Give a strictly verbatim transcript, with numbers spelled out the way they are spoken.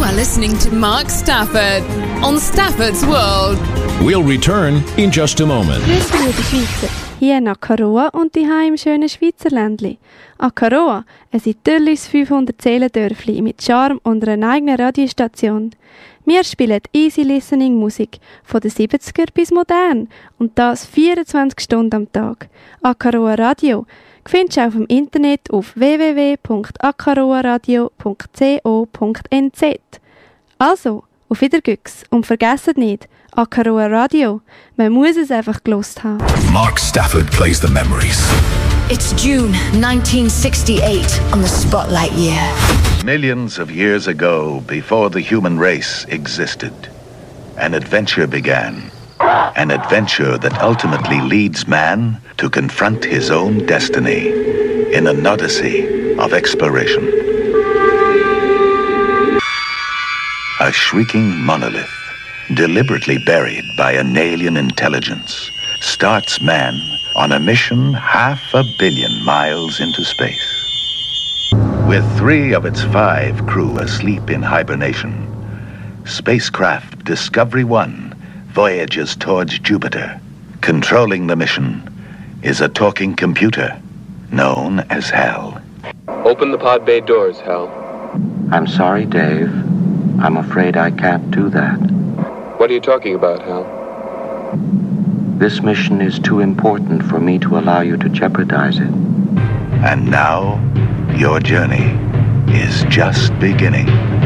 are listening to Mark Stafford on Stafford's World. We'll return in just a moment. Grüezi, liebe Schweizer. Hier in Akaroa und hier im schönen Schweizer Ländli. Akaroa, ein idyllisches fünfhundert-Seelen-Dörfli mit Charme und einer eigenen Radiostation. Wir spielen easy listening Musik, von den siebziger bis modern und das vierundzwanzig Stunden am Tag. Akaroa Radio findest du auf dem Internet auf w w w punkt akaroaradio punkt co punkt n z. Also, auf Wiedergüchs und vergesst nicht, Akaroa Radio, man muss es einfach gelost haben. Mark Stafford plays the memories. It's June nineteen sixty-eight on the Spotlight Year. Millions of years ago, before the human race existed, an adventure began. An adventure that ultimately leads man to confront his own destiny in an odyssey of exploration. A shrieking monolith, deliberately buried by an alien intelligence, starts man on a mission half a billion miles into space. With three of its five crew asleep in hibernation, spacecraft Discovery One voyages towards Jupiter. Controlling the mission is a talking computer known as Hal. Open the pod bay doors, Hal. I'm sorry, Dave. I'm afraid I can't do that. What are you talking about, Hal? This mission is too important for me to allow you to jeopardize it. And now, your journey is just beginning.